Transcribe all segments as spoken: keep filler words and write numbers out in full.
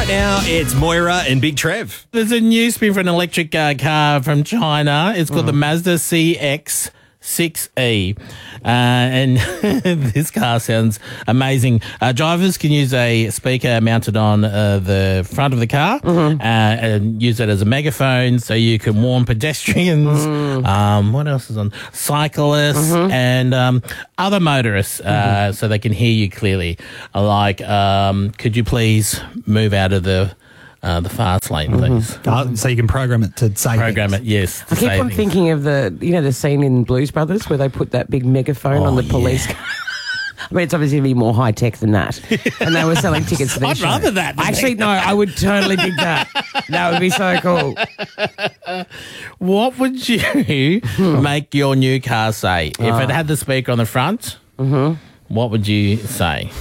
now, it's Moira and Big Trev. There's a new spin for an electric uh, car from China. It's called mm. the Mazda C X six E. Uh, and this car sounds amazing. Uh, drivers can use a speaker mounted on uh, the front of the car mm-hmm. uh, and use it as a megaphone so you can warn pedestrians. Mm. Um, what else is on? Cyclists mm-hmm. and um, other motorists uh, mm-hmm. so they can hear you clearly. Like, um, could you please move out of the Uh, the fast lane, please. Mm-hmm. Oh, so you can program it to say Program things. it, yes. I keep on things. thinking of the, you know, the scene in Blues Brothers where they put that big megaphone oh, on the police yeah. car. I mean, it's obviously going to be more high tech than that. And they were selling tickets to their I'd show. rather that. than Actually, no, I would totally dig that. That would be so cool. What would you make your new car say? If Oh. it had the speaker on the front, mm-hmm. what would you say?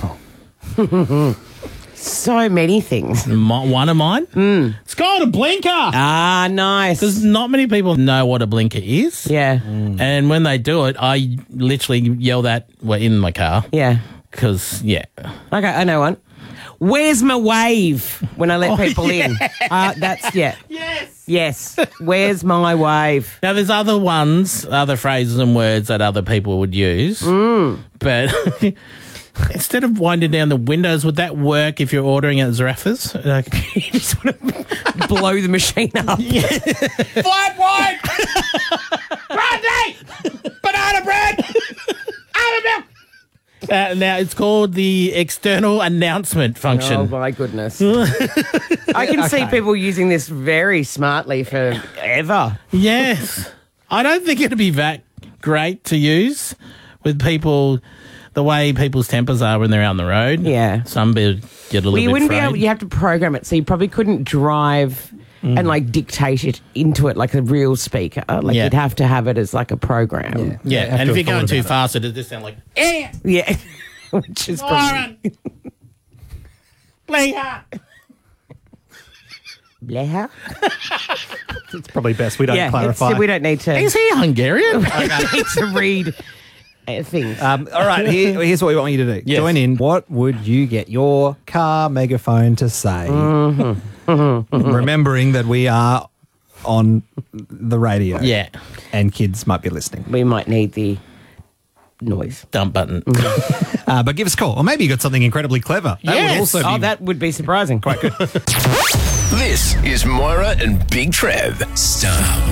So many things. My, one of mine? Mm. It's called a blinker. Ah, nice. Because not many people know what a blinker is. Yeah. Mm. And when they do it, I literally yell that well, in my car. Yeah. Because, yeah. Okay, I know one. Where's my wave when I let Oh, people yeah. in? Uh, that's, yeah. Yes. Yes. Where's my wave? Now, there's other ones, other phrases and words that other people would use. Mm. But instead of winding down the windows, would that work if you're ordering at Zareffa's? Like, You just want to blow the machine up. Flat white! Brandy! Banana bread! Almond milk! Uh, now, it's called the external announcement function. Oh, my goodness. I can see people using this very smartly forever. Yes. I don't think it'd be that great to use with people, the way people's tempers are when they're out on the road. Yeah. Some be, get a little Well, you bit wouldn't frayed. be able, you have to program it, so you probably couldn't drive Mm. and like dictate it into it like a real speaker. Like Yeah. you'd have to have it as like a program. Yeah, have and to if you're have going thought too about fast, it just sound like, idiot! Yeah. Which is probably... Moron! Blinker! Bleha? It's probably best we don't Yeah, clarify. it's, we don't need to, Is he Hungarian? we don't need to read uh, things. Um, all right, here, here's what we want you to do. Yes. Join in. What would you get your car megaphone to say? Mm-hmm. Remembering that we are on the radio. Yeah. And kids might be listening. We might need the noise. Dump button. Uh, but give us a call. Or maybe you got something incredibly clever. That Yes. would also be Oh, that would be surprising. quite good. This is Moira and Big Trev. Star